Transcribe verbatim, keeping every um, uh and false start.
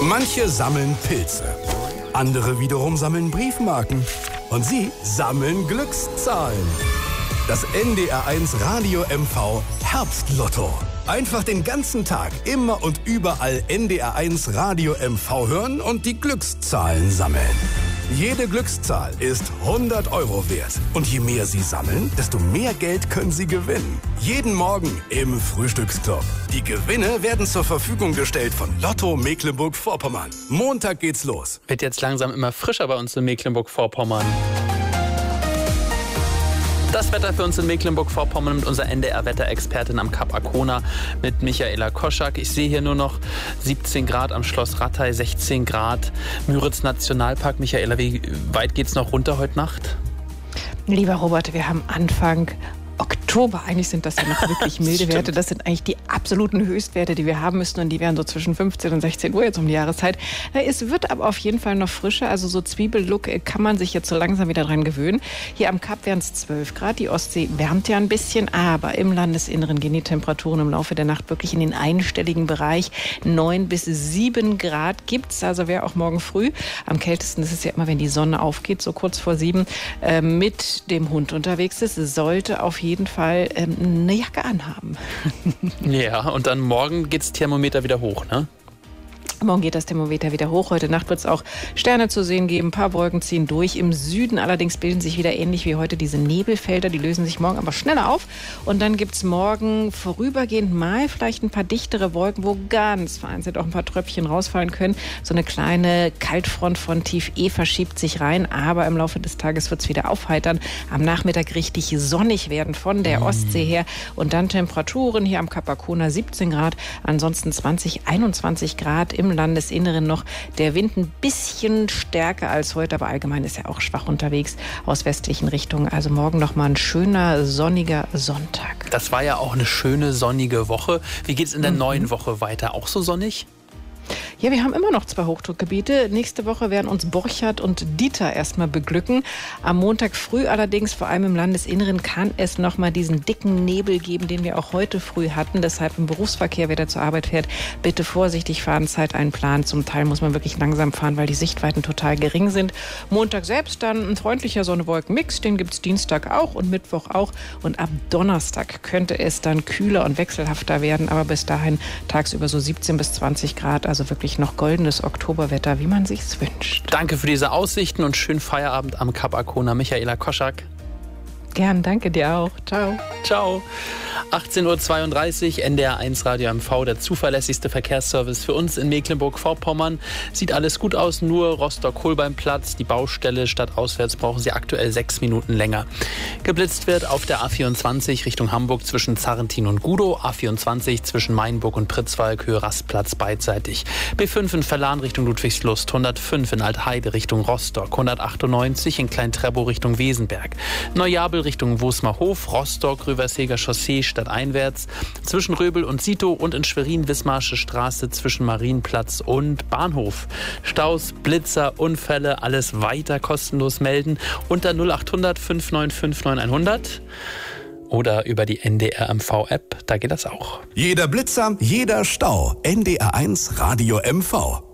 Manche sammeln Pilze, andere wiederum sammeln Briefmarken und Sie sammeln Glückszahlen. Das N D R eins Radio M V Herbstlotto. Einfach den ganzen Tag, immer und überall N D R eins Radio M V hören und die Glückszahlen sammeln. Jede Glückszahl ist hundert Euro wert. Und je mehr Sie sammeln, desto mehr Geld können Sie gewinnen. Jeden Morgen im Frühstücksclub. Die Gewinne werden zur Verfügung gestellt von Lotto Mecklenburg-Vorpommern. Montag geht's los. Wird jetzt langsam immer frischer bei uns in Mecklenburg-Vorpommern. Das Wetter für uns in Mecklenburg-Vorpommern mit unserer N D R-Wetterexpertin am Kap Arkona mit Michaela Koschak. Ich sehe hier nur noch siebzehn Grad am Schloss Rattay, sechzehn Grad Müritz Nationalpark. Michaela, wie weit geht's noch runter heute Nacht? Lieber Robert, wir haben Anfang Oktober. Eigentlich sind das ja noch wirklich milde Werte. Das sind eigentlich die absoluten Höchstwerte, die wir haben müssten. Und die wären so zwischen fünfzehn und sechzehn Uhr jetzt um die Jahreszeit. Es wird aber auf jeden Fall noch frischer. Also so Zwiebellook kann man sich jetzt so langsam wieder dran gewöhnen. Hier am Kap wären es zwölf Grad. Die Ostsee wärmt ja ein bisschen. Aber im Landesinneren gehen die Temperaturen im Laufe der Nacht wirklich in den einstelligen Bereich. neun bis sieben Grad gibt es. Also wer auch morgen früh, am kältesten ist es ja immer, wenn die Sonne aufgeht, so kurz vor sieben, äh, mit dem Hund unterwegs ist, sollte auf jeden Fall ähm, eine Jacke anhaben. Ja, und dann morgen geht das Thermometer wieder hoch, ne? Morgen geht das Thermometer wieder hoch. Heute Nacht wird es auch Sterne zu sehen geben. Ein paar Wolken ziehen durch. Im Süden allerdings bilden sich wieder ähnlich wie heute diese Nebelfelder. Die lösen sich morgen aber schneller auf. Und dann gibt es morgen vorübergehend mal vielleicht ein paar dichtere Wolken, wo ganz vereinzelt auch ein paar Tröpfchen rausfallen können. So eine kleine Kaltfront von Tief E verschiebt sich rein. Aber im Laufe des Tages wird es wieder aufheitern. Am Nachmittag richtig sonnig werden von der Ostsee her. Und dann Temperaturen hier am Kap Arkona siebzehn Grad. Ansonsten zwanzig, einundzwanzig Grad im Landesinneren noch. Der Wind ein bisschen stärker als heute, aber allgemein ist er auch schwach unterwegs aus westlichen Richtungen. Also morgen noch mal ein schöner, sonniger Sonntag. Das war ja auch eine schöne, sonnige Woche. Wie geht es in der Mhm. neuen Woche weiter? Auch so sonnig? Ja, wir haben immer noch zwei Hochdruckgebiete. Nächste Woche werden uns Borchardt und Dieter erstmal beglücken. Am Montag früh allerdings, vor allem im Landesinneren, kann es noch mal diesen dicken Nebel geben, den wir auch heute früh hatten. Deshalb im Berufsverkehr, wer da zur Arbeit fährt, bitte vorsichtig fahren, Zeit einplanen. Zum Teil muss man wirklich langsam fahren, weil die Sichtweiten total gering sind. Montag selbst dann ein freundlicher Sonne-Wolken-Mix. Den gibt es Dienstag auch und Mittwoch auch. Und ab Donnerstag könnte es dann kühler und wechselhafter werden. Aber bis dahin tagsüber so siebzehn bis zwanzig Grad. Also wirklich noch goldenes Oktoberwetter, wie man sich's wünscht. Danke für diese Aussichten und schönen Feierabend am Kap Arkona. Michaela Koschak. Gern, danke dir auch. Ciao. Ciao. achtzehn Uhr zweiunddreißig, N D R eins Radio M V, der zuverlässigste Verkehrsservice für uns in Mecklenburg-Vorpommern. Sieht alles gut aus, nur Rostock-Holbeinplatz, die Baustelle stadtauswärts brauchen Sie aktuell sechs Minuten länger. Geblitzt wird auf der A vierundzwanzig Richtung Hamburg zwischen Zarrentin und Gudow, A vierundzwanzig zwischen Mainburg und Pritzwalk, Höhe Rastplatz beidseitig. B fünf in Verlan Richtung Ludwigslust, hundertfünf in Altheide Richtung Rostock, hundertachtundneunzig in Klein-Treppow Richtung Wesenberg, Neujabel Richtung Wosmerhof, Rostock, Röversheger Chaussee stadteinwärts, zwischen Röbel und Sito und in Schwerin Wismarsche Straße zwischen Marienplatz und Bahnhof. Staus, Blitzer, Unfälle, alles weiter kostenlos melden unter null achthundert fünf neun fünf neun hundert oder über die N D R M V App, da geht das auch. Jeder Blitzer, jeder Stau. N D R eins Radio M V.